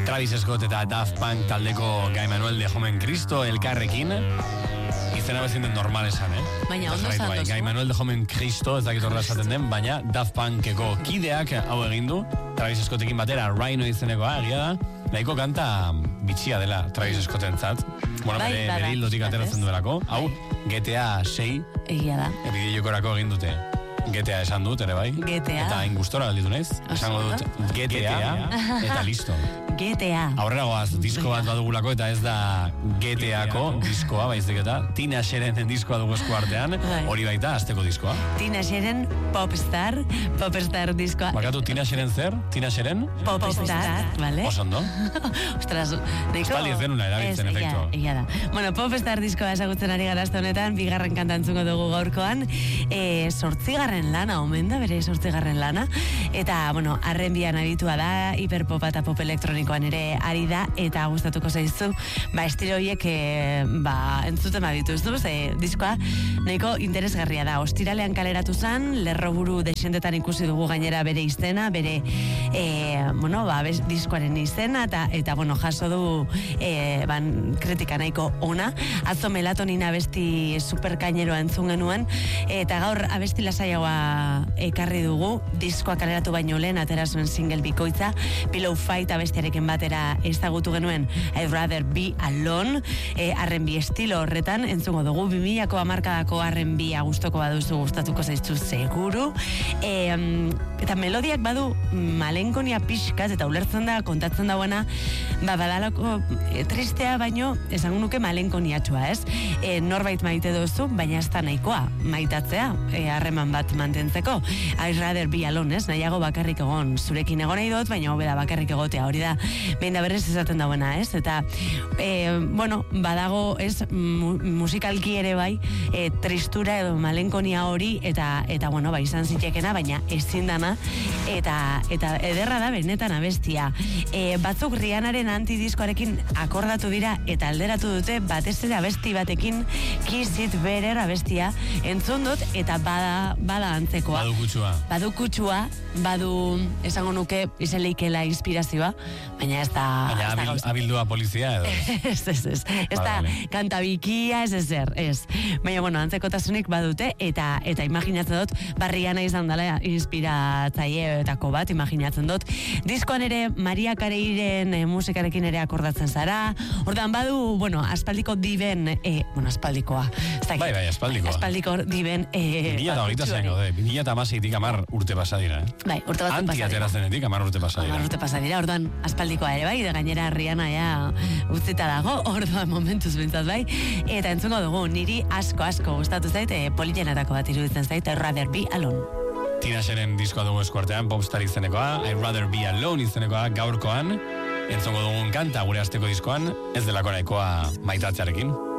Travis Scott eta Daft Punk taldeko Gai Manuel de Jomen Cristo elkarrekin. Izena bezin den normal esan, Baina ondo zantozu. Gai Manuel de Jomen Cristo, ez dakit horrela esaten den, baina Daft Punkeko kideak hau egin du. Travis Scottekin batera Rhino izenekoa, egia da. Nahiko kanta bitxia dela Travis Scottentzat. Bueno, bere hildotik ateratzen duelako. Hau, GTA 6. Egia da. Bideojokorako egin dute. GTA esan dut, ere bai. GTA. Eta ingustora galditu naiz. Esango dut GTA eta listo. GTA. Aurrera goaz, disko bat badugulako eta ez da GTA-ko diskoa, baizik eta Tina Xeren diskoa dugu esku artean, hori baita azteko diskoa. Tina Xeren Popstar diskoa. Bakatu, Tina Xeren zer? Tina Xeren? Popstar, vale? Osondo. Ostras, Espaldi ez denuna erabiltzen, efektu. Egia da. Bueno, Popstar diskoa esagutzen ari garazte honetan, bigarren kantantzuko dugu gaurkoan, 8. lana, omen da, bere 8. lana, eta, bueno, R&Bian abitua da, hiperpopa eta pop elektronikoan ere ari da, eta gustatuko zaizu, estilo horiek, entzuten baditu, ez du, diskoa nahiko interesgarria da. Ostiralean kaleratu zen, lerroburu desentetan ikusi dugu gainera bere izena, bere, diskoaren izena, eta jaso du kritika nahiko ona. Atzo Melatonina abesti superkaineroa entzun genuen, eta gaur abesti lasaiagoa ekarri dugu, diskoa kaleratu baino lehen, atera zuen single bikoitza, Pillow Fight abestiarekin batera ezagutu genuen I'd Rather Be Alone, R&B estilo horretan, entzungo dugu, 2000ko hamarkadako R&B gustoko baduzu, gustatuko zaitzu seguru, eta melodiak badu malenkonia pixkat, eta ulertzen da, kontatzen dauena, badalako tristea baino, esango nuke malenkoniatxua, ez? Norbait maite duzu, baina ez da nahikoa, maitatzea, harreman bat mantentzeko. I'd Rather Be Alone, ez? Nahiago bakarrik egon, zurekin egon nahi dut, baina hobeda bakarrik egotea, hori da, behin da berrez esaten dauena, ez? Eta, badago, ez, musikalki ere bai, tristura edo malenkonia hori, eta izan zitekena, baina ezin dana, eta ederra da benetan abestia. Batzuk Rihanaren antidiskoarekin akordatu dira, eta alderatu dute, batez ere abesti batekin, Kiss It Better abestia, entzun dut, eta bada antzekoa. Badu kutsua, esango nuke, izeleikela inspirazioa, baina ez da... Baina abildua polizia edo? Ez da kantabikia, ez. Baina, antzekotasunik badute, eta imaginatzen dut, Rihanna izan dela inspiratzaileetako bat, imaginatzen dut. Diskoan ere, Maria Careiren musikarekin ere akordatzen zara, ordan badu, aspaldiko diben, aspaldikoa. Bai, aspaldikoa. Aspaldiko diben... 2016-tik 10 urte pasadira, Bai, urte bat anti-aterazenetik 10 urte pasadira. 10 urte pasadira, orduan aspaldikoa ere bai, da gainera Rihanna ja utzita dago, orduan momentuz bintzat bai, eta entzungo dugu, niri asko gustatu zait, politenatako bat iruditzen zait, I'd Rather Be Alone. Tina Xeren diskoa dugu eskuartean, Popstar izenekoa, I'd Rather Be Alone izenekoa gaurkoan, entzungo dugun kanta gure asteko diskoan, ez delako nahikoa maitatzearekin.